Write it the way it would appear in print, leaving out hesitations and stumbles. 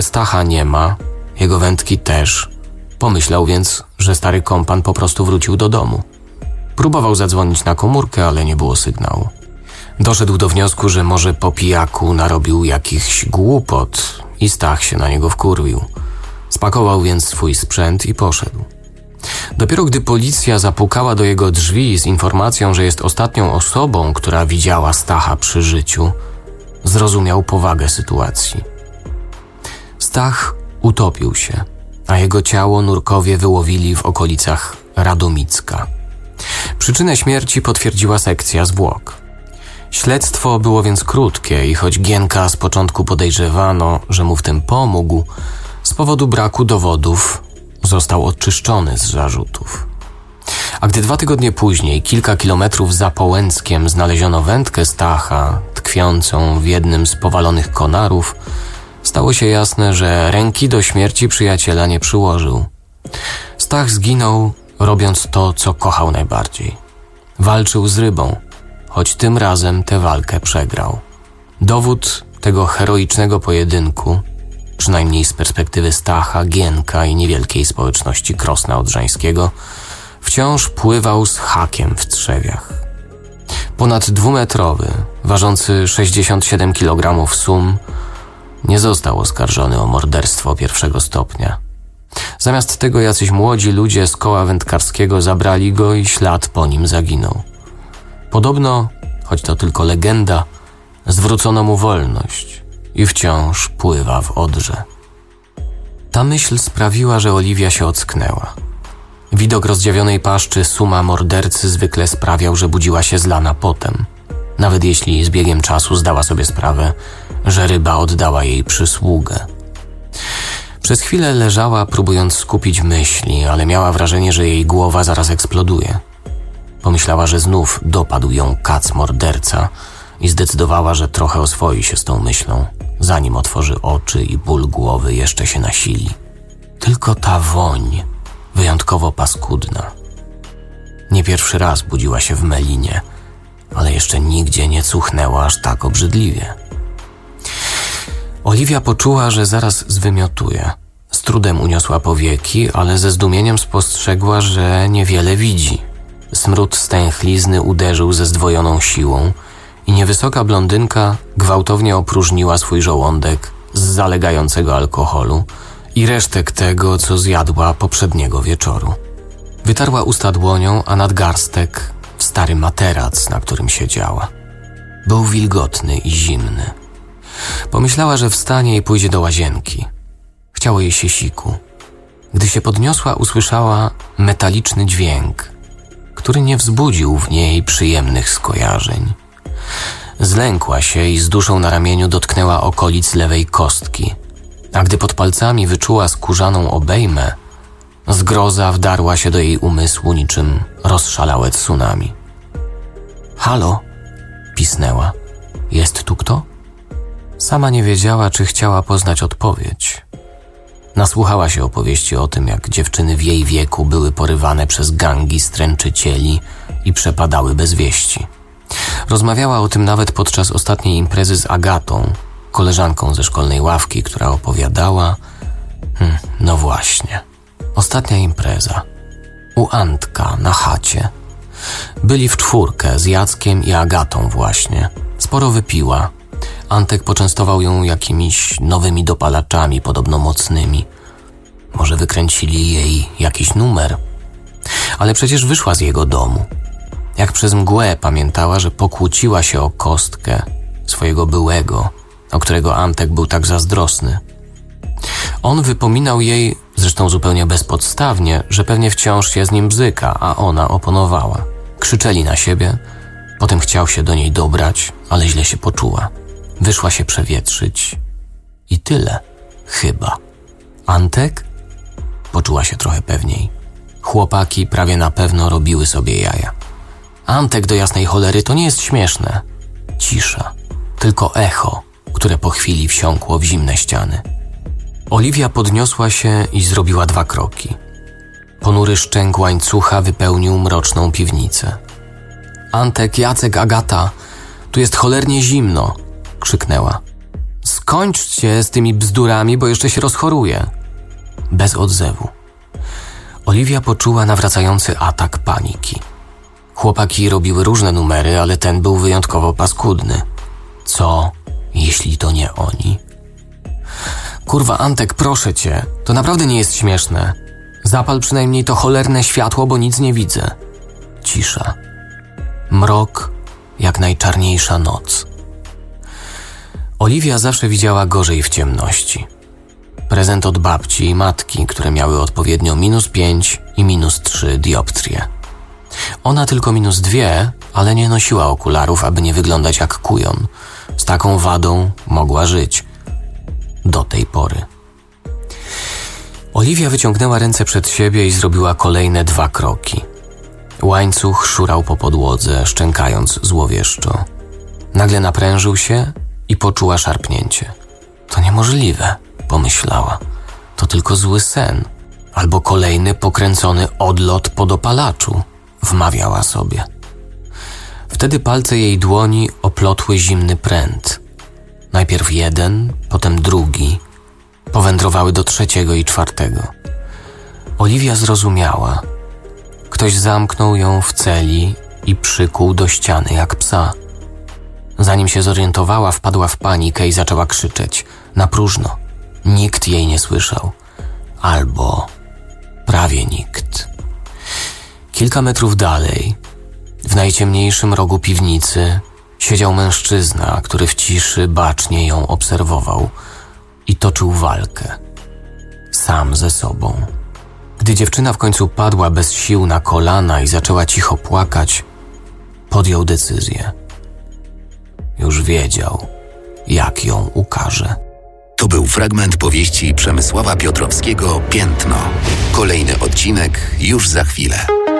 Stacha nie ma, jego wędki też. Pomyślał więc, że stary kompan po prostu wrócił do domu. Próbował zadzwonić na komórkę, ale nie było sygnału. Doszedł do wniosku, że może po pijaku narobił jakichś głupot i Stach się na niego wkurwił. Spakował więc swój sprzęt i poszedł. Dopiero gdy policja zapukała do jego drzwi z informacją, że jest ostatnią osobą, która widziała Stacha przy życiu, zrozumiał powagę sytuacji. Stach utopił się, a jego ciało nurkowie wyłowili w okolicach Radomicka. Przyczynę śmierci potwierdziła sekcja zwłok. Śledztwo było więc krótkie i choć Gienka z początku podejrzewano, że mu w tym pomógł, z powodu braku dowodów został oczyszczony z zarzutów. A gdy 2 tygodnie później, kilka kilometrów za Połęckiem, znaleziono wędkę Stacha tkwiącą w jednym z powalonych konarów, stało się jasne, że ręki do śmierci przyjaciela nie przyłożył. Stach zginął, robiąc to, co kochał najbardziej. Walczył z rybą, choć tym razem tę walkę przegrał. Dowód tego heroicznego pojedynku, przynajmniej z perspektywy Stacha, Gienka i niewielkiej społeczności Krosna Odrzańskiego, wciąż pływał z hakiem w trzewiach. Ponad 2-metrowy, ważący 67 kg sum, nie został oskarżony o morderstwo 1. stopnia. Zamiast tego jacyś młodzi ludzie z koła wędkarskiego zabrali go i ślad po nim zaginął. Podobno, choć to tylko legenda, zwrócono mu wolność i wciąż pływa w Odrze. Ta myśl sprawiła, że Oliwia się ocknęła. Widok rozdziawionej paszczy suma mordercy zwykle sprawiał, że budziła się zlana potem, nawet jeśli z biegiem czasu zdała sobie sprawę, że ryba oddała jej przysługę. Przez chwilę leżała, próbując skupić myśli, ale miała wrażenie, że jej głowa zaraz eksploduje. Pomyślała, że znów dopadł ją kac morderca i zdecydowała, że trochę oswoi się z tą myślą, zanim otworzy oczy i ból głowy jeszcze się nasili. Tylko ta woń, wyjątkowo paskudna. Nie pierwszy raz budziła się w Melinie, ale jeszcze nigdzie nie cuchnęła aż tak obrzydliwie. Oliwia poczuła, że zaraz zwymiotuje. Z trudem uniosła powieki, ale ze zdumieniem spostrzegła, że niewiele widzi. Smród stęchlizny uderzył ze zdwojoną siłą i niewysoka blondynka gwałtownie opróżniła swój żołądek z zalegającego alkoholu i resztek tego, co zjadła poprzedniego wieczoru. Wytarła usta dłonią, a nadgarstek w stary materac, na którym siedziała. Był wilgotny i zimny. Pomyślała, że wstanie i pójdzie do łazienki. Chciało jej się siku. Gdy się podniosła, usłyszała metaliczny dźwięk, który nie wzbudził w niej przyjemnych skojarzeń. Zlękła się i z duszą na ramieniu dotknęła okolic lewej kostki, a gdy pod palcami wyczuła skórzaną obejmę, zgroza wdarła się do jej umysłu niczym rozszalałe tsunami. Halo? Pisnęła. Jest tu kto? Sama nie wiedziała, czy chciała poznać odpowiedź. Nasłuchała się opowieści o tym, jak dziewczyny w jej wieku były porywane przez gangi stręczycieli i przepadały bez wieści. Rozmawiała o tym nawet podczas ostatniej imprezy z Agatą, koleżanką ze szkolnej ławki, która opowiadała... No właśnie. Ostatnia impreza. U Antka na chacie. Byli w 4 z Jackiem i Agatą właśnie. Sporo wypiła. Antek poczęstował ją jakimiś nowymi dopalaczami, podobno mocnymi. Może wykręcili jej jakiś numer. Ale przecież wyszła z jego domu. Jak przez mgłę pamiętała, że pokłóciła się o kostkę swojego byłego, o którego Antek był tak zazdrosny. On wypominał jej, zresztą zupełnie bezpodstawnie, że pewnie wciąż się z nim bzyka, a ona oponowała. Krzyczeli na siebie, potem chciał się do niej dobrać, ale źle się poczuła. Wyszła się przewietrzyć i tyle, chyba. Antek? Poczuła się trochę pewniej. Chłopaki prawie na pewno robiły sobie jaja. Antek do jasnej cholery, to nie jest śmieszne. Cisza, tylko echo, które po chwili wsiąkło w zimne ściany. Oliwia podniosła się i zrobiła 2 kroki. Ponury szczęk łańcucha wypełnił mroczną piwnicę. Antek, Jacek, Agata, tu jest cholernie zimno, krzyknęła. Skończcie z tymi bzdurami, bo jeszcze się rozchoruję. Bez odzewu. Oliwia poczuła nawracający atak paniki. Chłopaki robiły różne numery, ale ten był wyjątkowo paskudny. Co, jeśli to nie oni? Kurwa, Antek, proszę cię, to naprawdę nie jest śmieszne. Zapal przynajmniej to cholerne światło, bo nic nie widzę. Cisza. Mrok, jak najczarniejsza noc. Oliwia zawsze widziała gorzej w ciemności. Prezent od babci i matki, które miały odpowiednio -5 i -3 dioptrie. Ona tylko -2, ale nie nosiła okularów, aby nie wyglądać jak kujon. Z taką wadą mogła żyć. Do tej pory. Oliwia wyciągnęła ręce przed siebie i zrobiła kolejne 2 kroki. Łańcuch szurał po podłodze, szczękając złowieszczo. Nagle naprężył się i poczuła szarpnięcie. To niemożliwe, pomyślała. To tylko zły sen. Albo kolejny pokręcony odlot po dopalaczu, wmawiała sobie. Wtedy palce jej dłoni oplotły zimny pręt. Najpierw jeden, potem drugi. Powędrowały do 3. i 4. Oliwia zrozumiała. Ktoś zamknął ją w celi i przykuł do ściany jak psa. Zanim się zorientowała, wpadła w panikę i zaczęła krzyczeć. Na próżno. Nikt jej nie słyszał. Albo prawie nikt. Kilka metrów dalej, w najciemniejszym rogu piwnicy, siedział mężczyzna, który w ciszy bacznie ją obserwował i toczył walkę. Sam ze sobą. Gdy dziewczyna w końcu padła bez sił na kolana i zaczęła cicho płakać, podjął decyzję. Już wiedział, jak ją ukarze. To był fragment powieści Przemysława Piotrowskiego „Piętno”. Kolejny odcinek już za chwilę.